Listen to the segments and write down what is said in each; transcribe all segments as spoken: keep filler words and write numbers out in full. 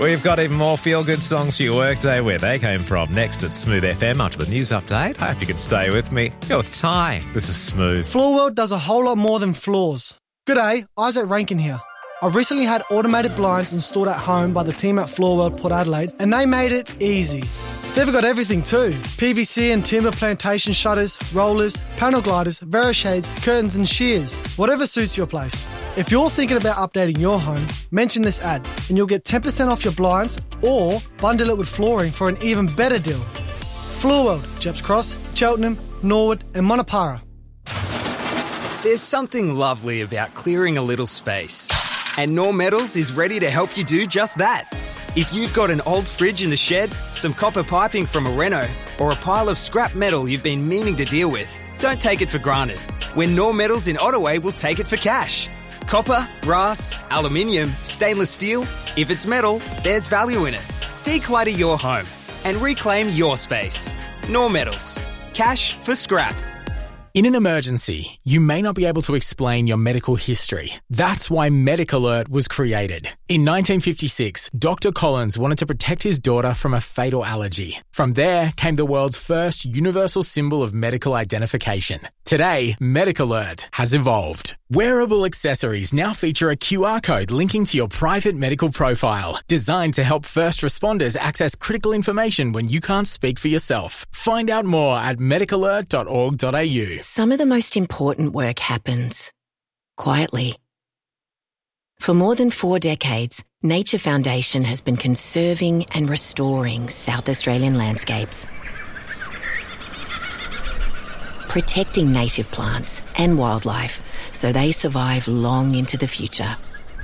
We've got even more feel-good songs for your workday where they came from next at Smooth F M after the news update. I hope you can stay with me. Go with Ty. This is Smooth. Floor World does a whole lot more than floors. G'day, Isaac Rankin here. I've recently had automated blinds installed at home by the team at Floor World Port Adelaide, and they made it easy. They've got everything too. P V C and timber plantation shutters, rollers, panel gliders, Verishades, curtains and shears. Whatever suits your place. If you're thinking about updating your home, mention this ad and you'll get ten percent off your blinds or bundle it with flooring for an even better deal. Floor World, Jeps Cross, Cheltenham, Norwood and Monopara. There's something lovely about clearing a little space. And Knorr Metals is ready to help you do just that. If you've got an old fridge in the shed, some copper piping from a reno, or a pile of scrap metal you've been meaning to deal with, don't take it for granted. When Knorr Metals in Ottaway will take it for cash. Copper, brass, aluminium, stainless steel. If it's metal, there's value in it. Declutter your home and reclaim your space. Knorr Metals. Cash for scrap. In an emergency, you may not be able to explain your medical history. That's why Medic Alert was created. In nineteen fifty-six, Doctor Collins wanted to protect his daughter from a fatal allergy. From there came the world's first universal symbol of medical identification. Today, Medic Alert has evolved. Wearable accessories now feature a Q R code linking to your private medical profile, designed to help first responders access critical information when you can't speak for yourself. Find out more at medic alert dot org dot a u. Some of the most important work happens quietly. For more than four decades, Nature Foundation has been conserving and restoring South Australian landscapes, protecting native plants and wildlife so they survive long into the future.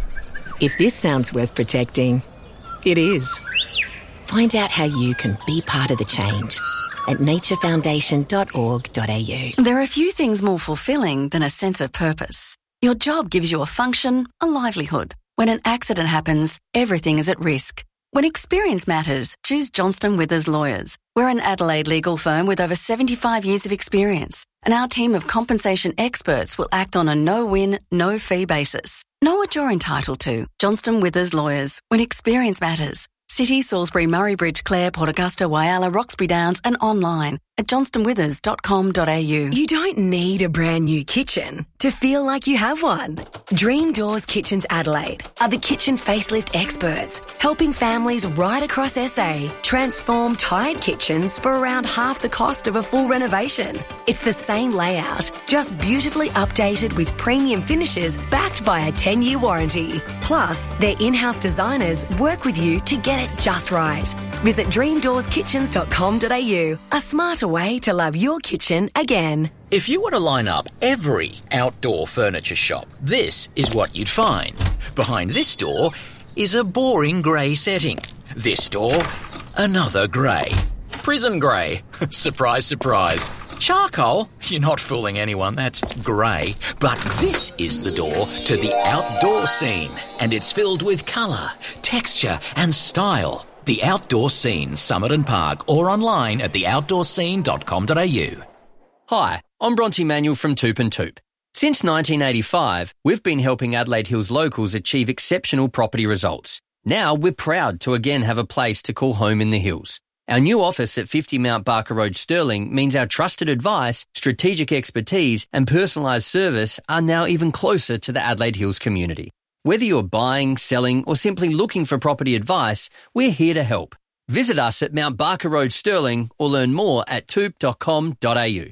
If this sounds worth protecting, it is. Find out how you can be part of the change at nature foundation dot org dot a u. There are few things more fulfilling than a sense of purpose. Your job gives you a function, a livelihood. When an accident happens, everything is at risk. When experience matters, choose Johnston Withers Lawyers. We're an Adelaide legal firm with over seventy-five years of experience, and our team of compensation experts will act on a no-win, no-fee basis. Know what you're entitled to. Johnston Withers Lawyers. When experience matters. City, Salisbury, Murray Bridge, Clare, Port Augusta, Whyalla, Roxbury Downs and online at johnston withers dot com dot a u. You don't need a brand new kitchen to feel like you have one. Dream Doors Kitchens Adelaide are the kitchen facelift experts, helping families right across S A transform tired kitchens for around half the cost of a full renovation. It's the same layout, just beautifully updated with premium finishes backed by a ten-year warranty. Plus, their in-house designers work with you to get it just right. Visit dream doors kitchens dot com dot a u, a smarter way to love your kitchen again. If you were to line up every outdoor furniture shop, this is what you'd find. Behind this door is a boring grey setting. This door, another grey. Prison grey. Surprise, surprise. Charcoal? You're not fooling anyone, that's grey. But this is the door to the outdoor scene, and it's filled with colour, texture and style. The Outdoor Scene, Summit and Park, or online at the outdoor scene dot com dot a u. Hi, I'm Bronte Manuel from Toop and Toop. Since nineteen eighty-five, we've been helping Adelaide Hills locals achieve exceptional property results. Now we're proud to again have a place to call home in the hills. Our new office at fifty Mount Barker Road, Stirling, means our trusted advice, strategic expertise and personalised service are now even closer to the Adelaide Hills community. Whether you're buying, selling or simply looking for property advice, we're here to help. Visit us at Mount Barker Road, Stirling, or learn more at toop dot com dot a u.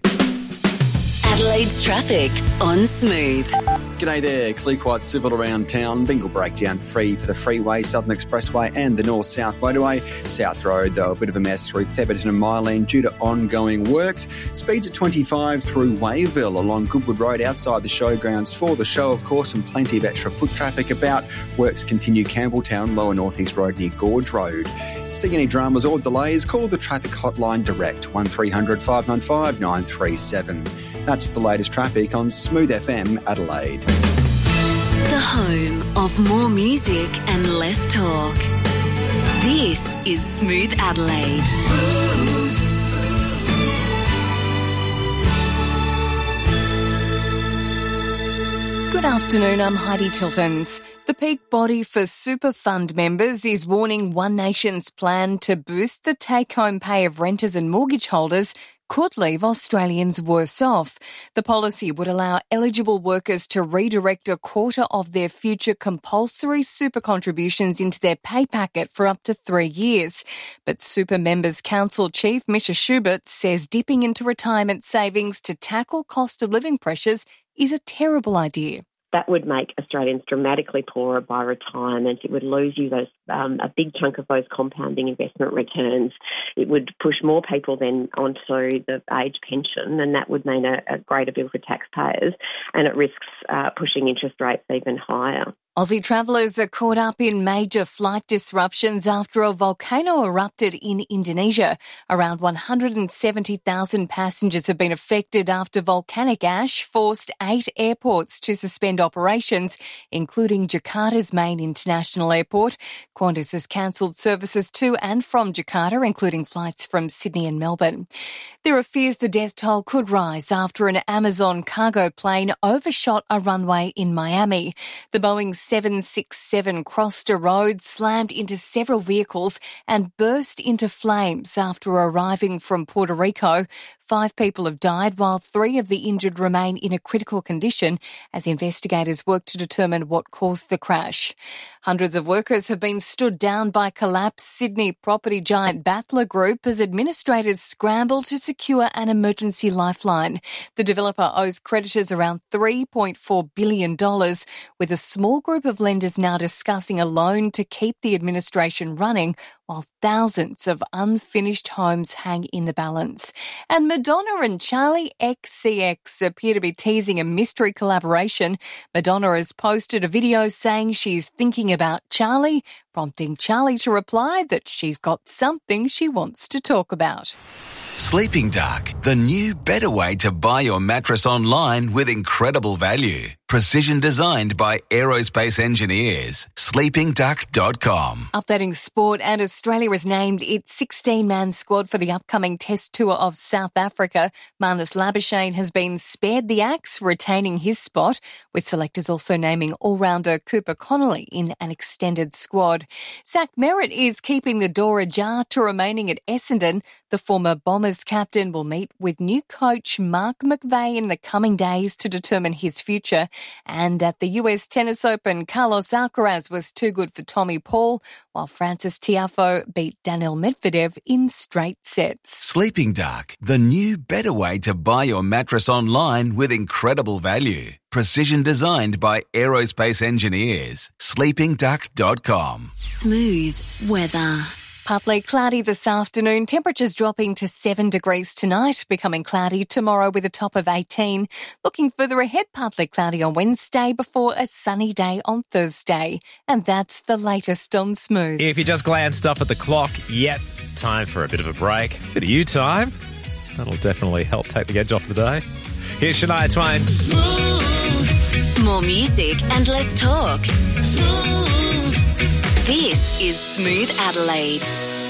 Adelaide's traffic on Smooth. G'day there, clear quite civil around town. Bengal breakdown free for the freeway, Southern Expressway and the North-South Motorway. South Road, though, a bit of a mess through Theberton and Mile due to ongoing works. Speeds at twenty-five through Wayville along Goodwood Road outside the showgrounds for the show, of course, and plenty of extra foot traffic about. Works continue Campbelltown, Lower North East Road near Gorge Road. See any dramas or delays, call the traffic hotline direct, one three hundred five nine five nine three seven. That's the latest traffic on Smooth F M Adelaide. The home of more music and less talk. This is Smooth Adelaide. Smooth, smooth. Good afternoon, I'm Heidi Tiltons. The peak body for super fund members is warning One Nation's plan to boost the take-home pay of renters and mortgage holders could leave Australians worse off. The policy would allow eligible workers to redirect a quarter of their future compulsory super contributions into their pay packet for up to three years. But Super Members Council Chief Misha Schubert says dipping into retirement savings to tackle cost of living pressures is a terrible idea. That would make Australians dramatically poorer by retirement. It would lose you those um, a big chunk of those compounding investment returns. It would push more people then onto the age pension, and that would mean a, a greater bill for taxpayers, and it risks uh, pushing interest rates even higher. Aussie travellers are caught up in major flight disruptions after a volcano erupted in Indonesia. Around one hundred seventy thousand passengers have been affected after volcanic ash forced eight airports to suspend operations, including Jakarta's main international airport. Qantas has cancelled services to and from Jakarta, including flights from Sydney and Melbourne. There are fears the death toll could rise after an Amazon cargo plane overshot a runway in Miami. The Boeing seven sixty-seven crossed a road, slammed into several vehicles and burst into flames after arriving from Puerto Rico. Five people have died while three of the injured remain in a critical condition as investigators work to determine what caused the crash. Hundreds of workers have been stood down by collapsed Sydney property giant Battler Group as administrators scramble to secure an emergency lifeline. The developer owes creditors around three point four billion dollars, with a small group of lenders now discussing a loan to keep the administration running while thousands of unfinished homes hang in the balance. And Madonna and Charli X C X appear to be teasing a mystery collaboration. Madonna has posted a video saying she's thinking about Charli, prompting Charli to reply that she's got something she wants to talk about. Sleeping Dark, the new better way to buy your mattress online with incredible value. Precision designed by aerospace engineers. sleeping duck dot com. Updating sport, and Australia has named its sixteen-man squad for the upcoming Test tour of South Africa. Marnus Labuschagne has been spared the axe, retaining his spot, with selectors also naming all-rounder Cooper Connolly in an extended squad. Zach Merritt is keeping the door ajar to remaining at Essendon. The former Bombers captain will meet with new coach Mark McVeigh in the coming days to determine his future. And at the U S Tennis Open, Carlos Alcaraz was too good for Tommy Paul, while Francis Tiafoe beat Daniil Medvedev in straight sets. Sleeping Dark, the new better way to buy your mattress online with incredible value. Precision designed by aerospace engineers. sleeping duck dot com. Smooth weather. Partly cloudy this afternoon, temperatures dropping to seven degrees tonight, becoming cloudy tomorrow with a top of eighteen. Looking further ahead, partly cloudy on Wednesday before a sunny day on Thursday. And that's the latest on Smooth. If you just glanced up at the clock, yep, time for a bit of a break. Bit of you time. That'll definitely help take the edge off the day. Here's Shania Twain. Smooth. More music and less talk. Smooth. This is Smooth Adelaide.